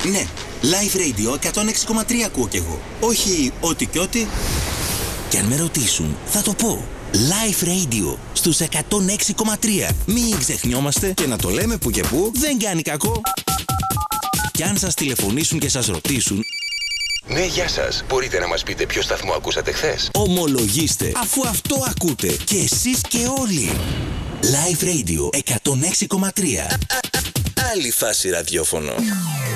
Ναι, Live Radio 106,3 ακούω κι εγώ. Όχι ό,τι κι ό,τι. Και αν με ρωτήσουν, θα το πω. Live Radio στους 106,3. Μην ξεχνιόμαστε και να το λέμε που και που δεν κάνει κακό. Κι αν σας τηλεφωνήσουν και σας ρωτήσουν, ναι, γεια σας. Μπορείτε να μας πείτε ποιο σταθμό ακούσατε χθες? ομολογήστε, αφού αυτό ακούτε και εσείς και όλοι. Live Radio 106,3. Άλλη φάση ραδιόφωνο.